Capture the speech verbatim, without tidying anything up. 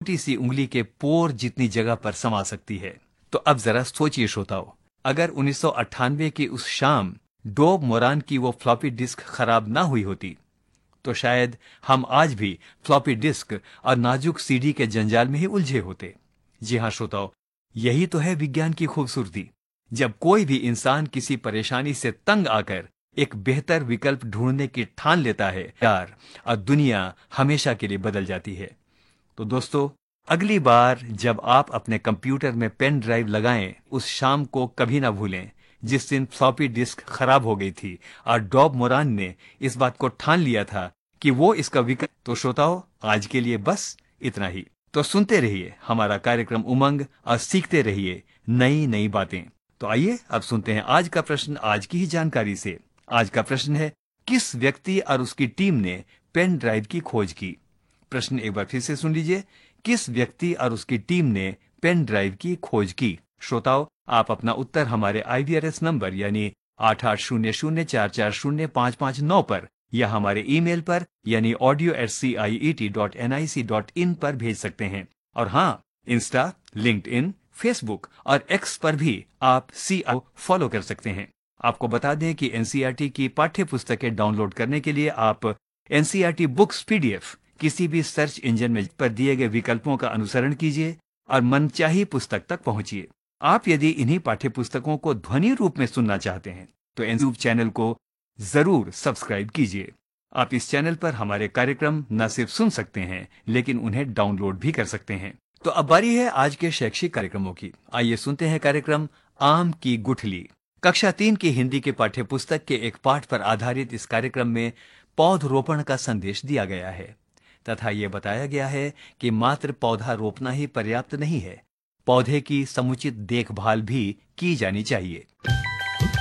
छोटी सी उंगली के पोर जितनी जगह पर समा सकती है। तो अब जरा सोचिए श्रोताओ, अगर उन्नीस सौ अट्ठानवे की उस शाम डॉब मोरान की वो फ्लॉपी डिस्क खराब ना हुई होती तो शायद हम आज भी फ्लॉपी डिस्क और नाजुक सीडी के जंजाल में ही उलझे होते। जी हां श्रोताओ, यही तो है विज्ञान की खूबसूरती। जब कोई भी इंसान किसी परेशानी से तंग आकर एक बेहतर विकल्प ढूंढने की ठान लेता है यार, और दुनिया हमेशा के लिए बदल जाती है। तो दोस्तों, अगली बार जब आप अपने कंप्यूटर में पेन ड्राइव लगाएं, उस शाम को कभी ना भूलें जिस दिन फ्लॉपी डिस्क खराब हो गई थी और डॉब मोरान ने इस बात को ठान लिया था कि वो इसका विकल्प। तो श्रोताओ, आज के लिए बस इतना ही। तो सुनते रहिए हमारा कार्यक्रम उमंग और सीखते रहिए नई नई बातें। तो आइए अब सुनते हैं आज का प्रश्न आज की ही जानकारी से। आज का प्रश्न है, किस व्यक्ति और उसकी टीम ने पेन ड्राइव की खोज की? प्रश्न एक बार फिर से सुन लीजिए, किस व्यक्ति और उसकी टीम ने पेन ड्राइव की खोज की? श्रोताओ, आप अपना उत्तर हमारे आईवीआरएस नंबर यानी आठ आठ शून्य शून्य चार चार शून्य पाँच पाँच नौ पर या हमारे ईमेल पर यानी audio eight C I E T dot N I C dot in पर भेज सकते हैं। और हाँ, इंस्टा, लिंक्डइन, फेसबुक और एक्स पर भी आप सी आई फॉलो कर सकते हैं। आपको बता दें कि एनसीईआरटी की पाठ्य पुस्तकें डाउनलोड करने के लिए आप एनसीईआरटी बुक्स पीडीएफ किसी भी सर्च इंजन में पर दिए गए विकल्पों का अनुसरण कीजिए और मनचाही पुस्तक तक पहुंचिए। आप यदि इन्हीं पाठ्य पुस्तकों को ध्वनि रूप में सुनना चाहते हैं तो यूट्यूब चैनल को जरूर सब्सक्राइब कीजिए। आप इस चैनल पर हमारे कार्यक्रम न सिर्फ सुन सकते हैं लेकिन उन्हें डाउनलोड भी कर सकते हैं। तो अब बारी है आज के शैक्षिक कार्यक्रमों की। आइए सुनते हैं कार्यक्रम आम की गुठली। कक्षा तीन की हिंदी के पाठ्य पुस्तक के एक पाठ पर आधारित इस कार्यक्रम में पौधरोपण का संदेश दिया गया है तथा ये बताया गया है कि मात्र पौधा रोपना ही पर्याप्त नहीं है, पौधे की समुचित देखभाल भी की जानी चाहिए।